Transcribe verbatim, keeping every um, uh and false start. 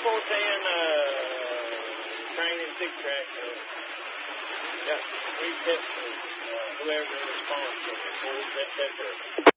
four ten, uh, training six track. Uh, yeah, we test uh, whoever responds to it. That, that's it.